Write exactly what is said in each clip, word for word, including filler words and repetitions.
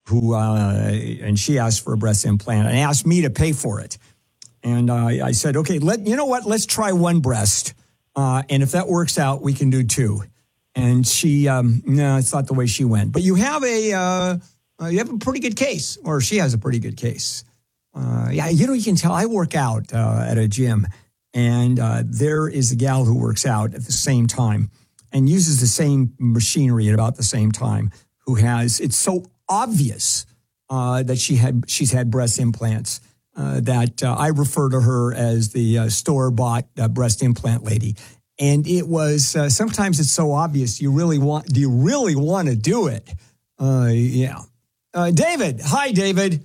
who uh, and she asked for a breast implant and asked me to pay for it. And uh, I said, okay, let you know what? Let's try one breast, uh, and if that works out, we can do two. And she, um, no, it's not the way she went. But you have a, uh, uh, you have a pretty good case, or she has a pretty good case. Uh, yeah, you know, you can tell I work out uh, at a gym, and uh, there is a gal who works out at the same time and uses the same machinery at about the same time. Who has? It's so obvious uh, that she had she's had breast implants uh, that uh, I refer to her as the uh, store-bought uh, breast implant lady. And it was, uh, sometimes it's so obvious, you really want, do you really want to do it? Uh, yeah. Uh, David. Hi, David.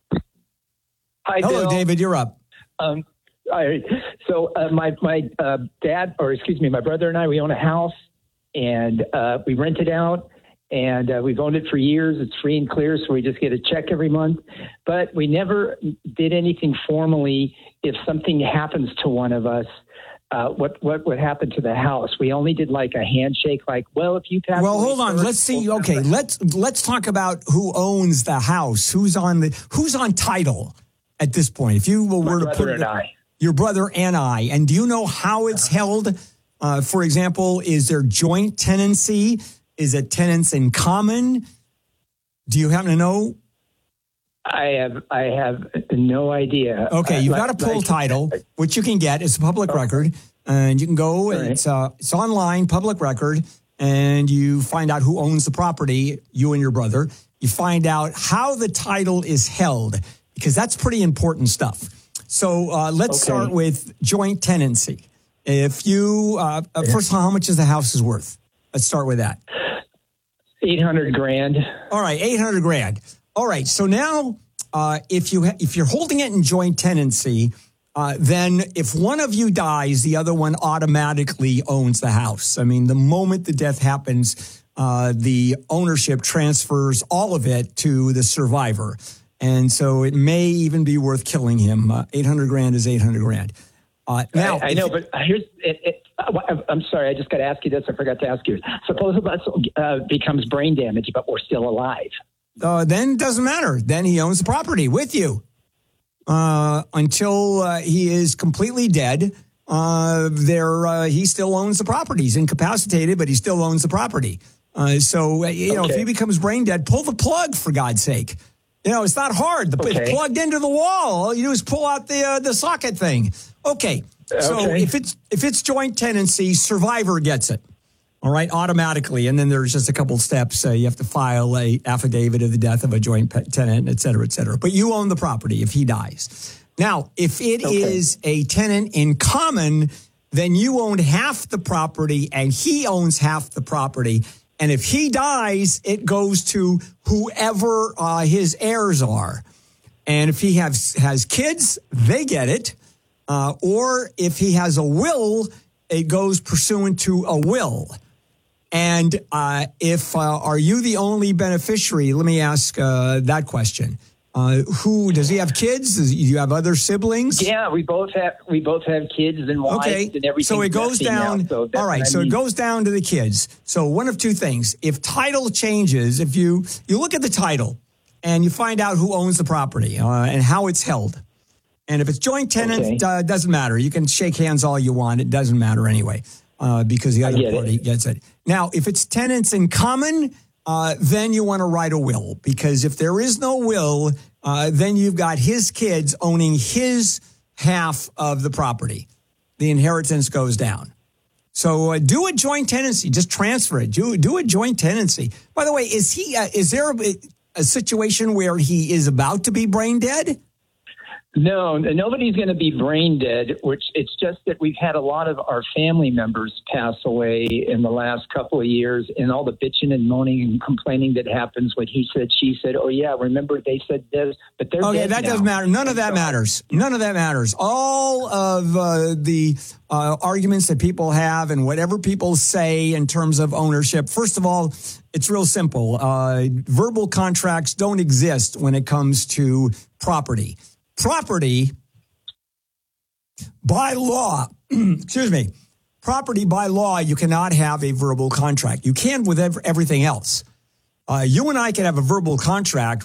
Hi, Hello, Bill. David. You're up. Um, all right. So uh, my, my uh, dad, or excuse me, my brother and I, we own a house, and uh, we rent it out, and uh, we've owned it for years. It's free and clear, so we just get a check every month. But we never did anything formally. If something happens to one of us, Uh, what what would happen to the house? We only did like a handshake, like, well, if you pass. Well, hold on. First, let's see. we'll Okay, let's let's talk about who owns the house. Who's on the who's on title at this point? If you were My to brother put and I. your brother and I, and do you know how it's held? Uh, for example, is there joint tenancy? Is it tenants in common? Do you happen to know? I have I have no idea. Okay, you've uh, got a pull like, title, which you can get. It's a public oh. record, and you can go. Right. It's uh, it's online, public record, and you find out who owns the property. You and your brother. You find out how the title is held, because that's pretty important stuff. So uh, let's Okay. start with joint tenancy. If you uh, uh, first of all, how much is the house is worth? Let's start with that. Eight hundred grand. All right, eight hundred grand. All right, so now uh, if you ha- if you're holding it in joint tenancy, uh, then if one of you dies, the other one automatically owns the house. I mean, the moment the death happens, uh, the ownership transfers all of it to the survivor, and so it may even be worth killing him. Uh, eight hundred grand is eight hundred grand. Uh, now, I, I know, but here's it, it, I'm sorry, I just got to ask you this. I forgot to ask you. Suppose it uh, becomes brain damage, but we're still alive. Uh, then it doesn't matter. Then he owns the property with you uh, until uh, he is completely dead. Uh, there, uh, he still owns the property. He's incapacitated, but he still owns the property. Uh, so uh, you know, okay. if he becomes brain dead, pull the plug, for God's sake. You know, it's not hard. The, okay. It's plugged into the wall. All you do is pull out the uh, the socket thing. Okay. So okay. if it's if it's joint tenancy, survivor gets it. All right, automatically. And then there's just a couple steps. Uh, you have to file a affidavit of the death of a joint tenant, et cetera, et cetera. But you own the property if he dies. Now, if it okay. is a tenant in common, then you own half the property and he owns half the property. And if he dies, it goes to whoever uh, his heirs are. And if he has, has kids, they get it. Uh, or if he has a will, it goes pursuant to a will. And uh, if uh, are you the only beneficiary? Let me ask uh, that question. Uh, who does he have kids? Does, do you have other siblings? Yeah, we both have we both have kids and wives okay. and everything. So it goes down. Now, so all right. So mean. it goes down to the kids. So one of two things. If title changes, if you you look at the title and you find out who owns the property uh, and how it's held. And if it's joint tenant, okay. uh, doesn't matter. You can shake hands all you want. It doesn't matter anyway, uh, because the other party it. gets it. Now, if it's tenants in common, uh, then you want to write a will, because if there is no will, uh, then you've got his kids owning his half of the property. The inheritance goes down. So uh, do a joint tenancy. Just transfer it. Do, do a joint tenancy. By the way, is he? Uh, is there a, a situation where he is about to be brain dead? No, nobody's going to be brain dead, which it's just that we've had a lot of our family members pass away in the last couple of years, and all the bitching and moaning and complaining that happens when he said, she said, oh, yeah, remember they said this, but they're okay, dead that now. doesn't matter. None of that matters. None of that matters. All of uh, the uh, arguments that people have and whatever people say in terms of ownership, first of all, it's real simple. Uh, verbal contracts don't exist when it comes to property. Property, by law, excuse me, property by law, you cannot have a verbal contract. You can with ev- everything else. Uh, you and I can have a verbal contract